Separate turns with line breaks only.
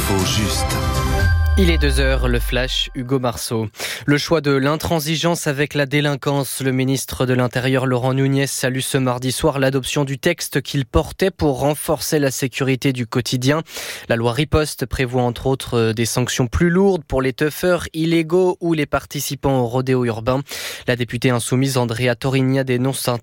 L'info juste.
Il est 2h, le flash, Hugo Marceau. Le choix de l'intransigeance avec la délinquance. Le ministre de l'Intérieur, Laurent Nunez, salue ce mardi soir l'adoption du texte qu'il portait pour renforcer la sécurité du quotidien. La loi Riposte prévoit entre autres des sanctions plus lourdes pour les teufeurs illégaux ou les participants au rodéo urbain. La députée insoumise Andrea Torigna dénonce un